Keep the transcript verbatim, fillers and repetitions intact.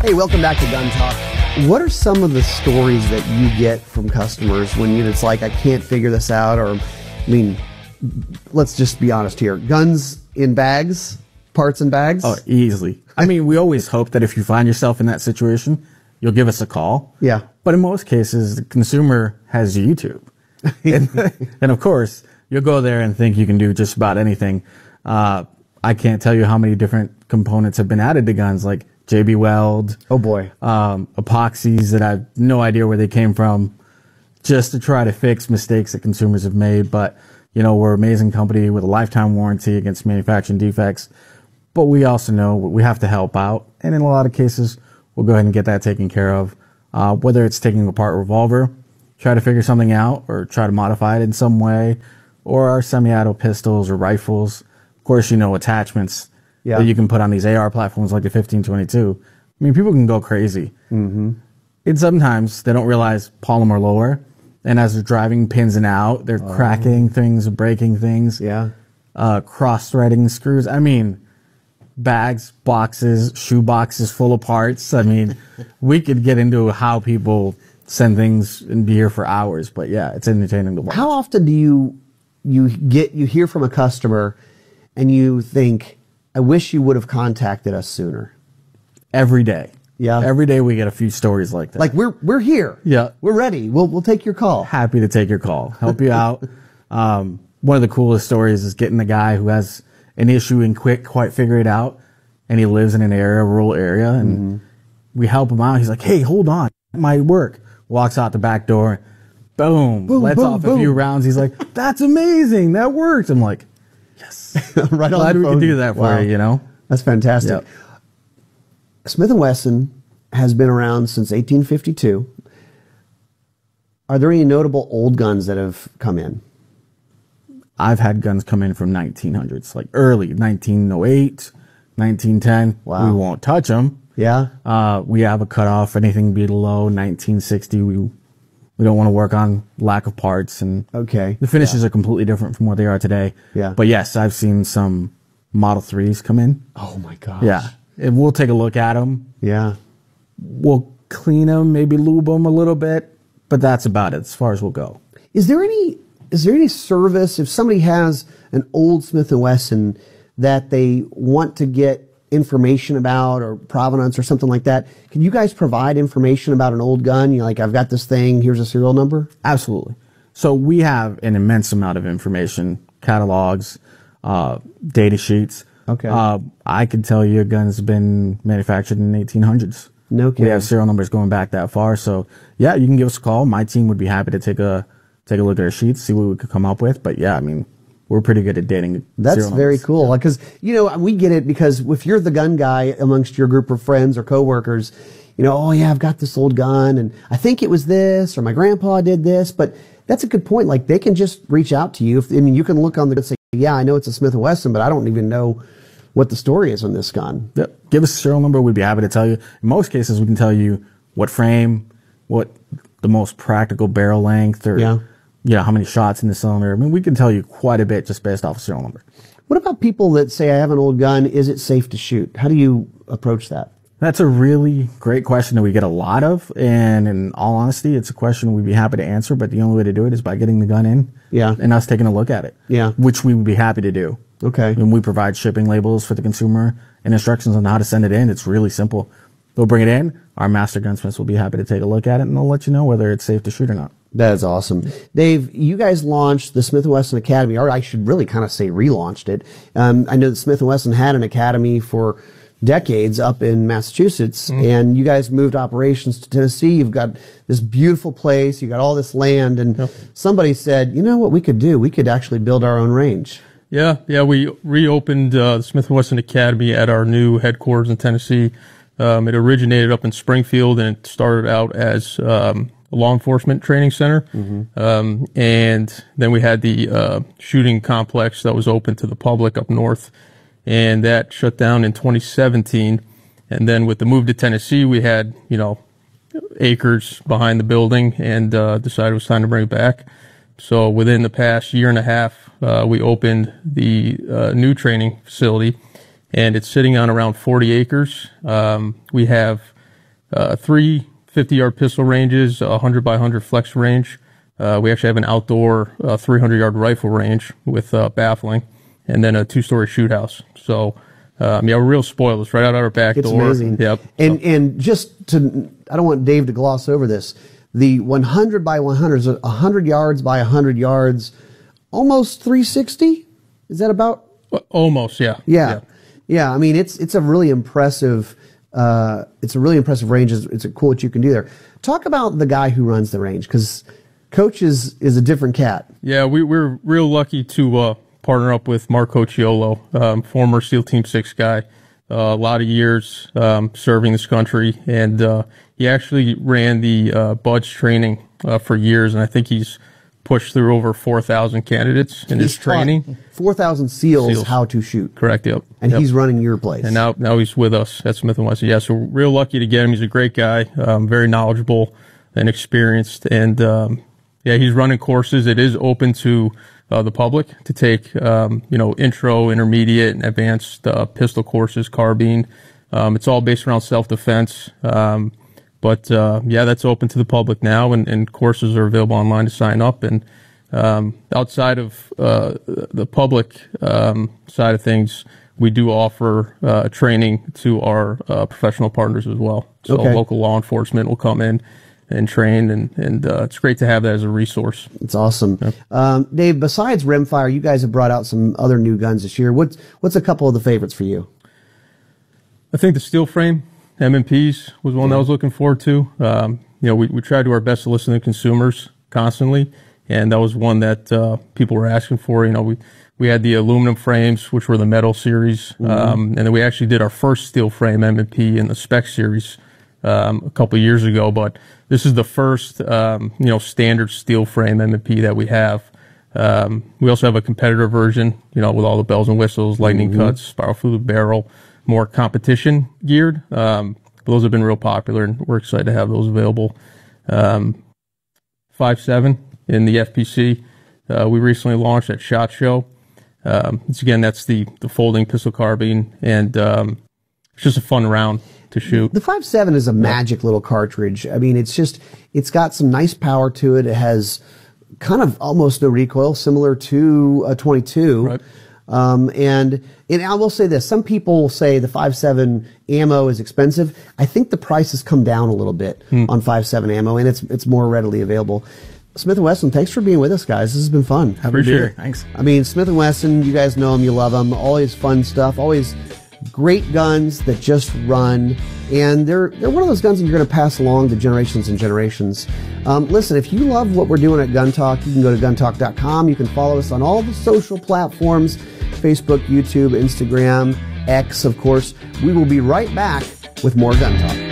Hey, welcome back to Gun Talk. What are some of the stories that you get from customers when you, it's like, I can't figure this out? Or, I mean, let's just be honest here. Guns in bags, parts in bags? Oh, easily. I mean, we always hope that if you find yourself in that situation, you'll give us a call. Yeah. But in most cases, the consumer has YouTube. and, and of course, you'll go there and think you can do just about anything. Uh, I can't tell you how many different components have been added to guns, like J B Weld. Oh boy. Um, epoxies that I have no idea where they came from, just to try to fix mistakes that consumers have made. But, you know, we're an amazing company with a lifetime warranty against manufacturing defects. But we also know we have to help out. And in a lot of cases, we'll go ahead and get that taken care of. Uh, whether it's taking apart a revolver, try to figure something out, or try to modify it in some way, or our semi-auto pistols or rifles. Of course, you know, attachments. Yeah. That you can put on these A R platforms like the fifteen twenty-two. I mean, people can go crazy. Mm-hmm. And sometimes they don't realize polymer lower. And as they're driving pins and out, they're oh. cracking things, breaking things. Yeah. Uh, cross-threading screws. I mean, bags, boxes, shoe boxes full of parts. I mean, we could get into how people send things and be here for hours. But yeah, it's entertaining to watch. How often do you, you get, you hear from a customer and you think, I wish you would have contacted us sooner? Every day. Yeah. Every day we get a few stories like that. Like, we're we're here. Yeah. We're ready. We'll we'll take your call. Happy to take your call. Help you out. Um, one of the coolest stories is getting the guy who has an issue and quick quite figure it out, and he lives in an area, rural area, and mm-hmm. we help him out. He's like, hey, hold on. It might work. Walks out the back door. Boom. Boom, lets boom, off boom. a few rounds. He's like, that's amazing. That works. I'm like, yes. Right on Glad the we phone. could do that for Wow. you, you know? That's fantastic. Yep. Smith and Wesson has been around since eighteen fifty-two. Are there any notable old guns that have come in? I've had guns come in from nineteen hundreds, like early nineteen oh eight, nineteen ten. Wow. We won't touch them. Yeah. Uh, we have a cutoff. Anything below nineteen sixty, we we don't want to work on lack of parts, and okay. the finishes yeah. are completely different from what they are today. Yeah. But yes, I've seen some Model threes come in. Oh my gosh. Yeah. And we'll take a look at them. Yeah. We'll clean them, maybe lube them a little bit, but that's about it as far as we'll go. Is there any is there any service if somebody has an old Smith and Wesson that they want to get information about, or provenance or something like that? Can you guys provide information about an old gun? You're like, I've got this thing, here's a serial number? Absolutely. So we have an immense amount of information, catalogs, uh, data sheets. Okay. Uh, I could tell you a gun's been manufactured in the eighteen hundreds. No kidding. We have serial numbers going back that far. So yeah, you can give us a call. My team would be happy to take a take a look at our sheets, see what we could come up with. But yeah, I mean, we're pretty good at dating. That's very cool. Because, you know, we get it because if you're the gun guy amongst your group of friends or coworkers, you know, oh yeah, I've got this old gun and I think it was this, or my grandpa did this. But that's a good point. Like, they can just reach out to you. If, I mean, you can look on the and say, yeah, I know it's a Smith and Wesson, but I don't even know what the story is on this gun. Yep. Give us a serial number. We'd be happy to tell you. In most cases, we can tell you what frame, what the most practical barrel length, or yeah. you know, how many shots in the cylinder. I mean, we can tell you quite a bit just based off a serial number. What about people that say, I have an old gun, is it safe to shoot? How do you approach that? That's a really great question that we get a lot of. And in all honesty, it's a question we'd be happy to answer, but the only way to do it is by getting the gun in yeah. and us taking a look at it, yeah. which we would be happy to do. Okay. And we provide shipping labels for the consumer and instructions on how to send it in. It's really simple. They'll bring it in. Our master gunsmiths will be happy to take a look at it, and they'll let you know whether it's safe to shoot or not. That is awesome. Dave, you guys launched the Smith and Wesson Academy, or I should really kind of say relaunched it. Um, I know that Smith and Wesson had an academy for decades up in Massachusetts, mm-hmm. and you guys moved operations to Tennessee. You've got this beautiful place. You got all this land, and yep. somebody said, you know what we could do? We could actually build our own range. Yeah, yeah, we reopened uh, the Smith and Wesson Academy at our new headquarters in Tennessee. Um, it originated up in Springfield, and it started out as um, a law enforcement training center. Mm-hmm. Um, and then we had the uh, shooting complex that was open to the public up north, and that shut down in twenty seventeen. And then with the move to Tennessee, we had, you know, acres behind the building, and uh, decided it was time to bring it back. So within the past year and a half, uh, we opened the uh, new training facility, and it's sitting on around forty acres. Um, we have uh, three fifty-yard pistol ranges, a one hundred by one hundred flex range. Uh, we actually have an outdoor uh, three hundred yard rifle range with uh, baffling, and then a two-story shoot house. So, um, yeah, we're real spoiled. It's right out our back It's door. amazing. Yep. And So- and just to, I don't want Dave to gloss over this. The one hundred by one hundred is one hundred yards by one hundred yards, almost three sixty. Is that about? Almost, yeah. Yeah. yeah, yeah. I mean, it's it's a really impressive. Uh, it's a really impressive range. It's, it's cool what you can do there. Talk about the guy who runs the range, because Coach is is a different cat. Yeah, we, we're real lucky to uh, partner up with Mark Cocciolo, um, former SEAL Team six guy. Uh, a lot of years um, serving this country, and uh, he actually ran the uh, Buds training uh, for years, and I think he's pushed through over four thousand candidates in his training. four thousand SEALs, SEALs. how to shoot. Correct, yep. And Yep. he's running your place. And now, now he's with us at Smith and Wesson. Yeah, so we're real lucky to get him. He's a great guy, um, very knowledgeable and experienced. And um, yeah, he's running courses. It is open to uh, the public to take, um, you know, intro, intermediate, and advanced uh, pistol courses, carbine. Um, it's all based around self-defense. Um, but uh, yeah, that's open to the public now, and, and courses are available online to sign up. And um, outside of uh, the public um, side of things, we do offer uh, training to our uh, professional partners as well. So Okay. local law enforcement will come in and train, and, and uh, it's great to have that as a resource. It's awesome. Um, Dave, besides Rimfire, you guys have brought out some other new guns this year. What's what's a couple of the favorites for you? I think the steel frame M M Ps was one that I was looking forward to. Um, you know, we, we try to do our best to listen to consumers constantly, and that was one that uh, people were asking for. You know, we we had the aluminum frames, which were the metal series, Mm-hmm. um, and then we actually did our first steel frame M M P in the spec series um, a couple of years ago. But this is the first, um, you know, standard steel frame M M P that we have. Um, we also have a competitor version, you know, with all the bells and whistles, lightning Mm-hmm. cuts, spiral fluted barrel, more competition geared. Um, but those have been real popular, and we're excited to have those available. Um, five seven in the F P C, uh, we recently launched at SHOT Show. Um, it's again, that's the, the folding pistol carbine, and um, it's just a fun round to shoot. The five seven is a magic little cartridge. I mean, it's just, it's got some nice power to it. It has kind of almost no recoil, similar to a twenty-two. Right. Um, and, and I will say this, some people say the five seven ammo is expensive. I think the price has come down a little bit Hmm. on five seven ammo, and it's, it's more readily available. Smith and Wesson, thanks for being with us, guys. This has been fun. Happy to be Appreciate here. it. Thanks. I mean, Smith and Wesson, you guys know them, you love them. Always fun stuff. Always great guns that just run, and they're they're one of those guns that you're going to pass along to generations and generations. Um, listen, if you love what we're doing at Gun Talk, you can go to gun talk dot com. You can follow us on all the social platforms: Facebook, YouTube, Instagram, X, of course. We will be right back with more Gun Talk.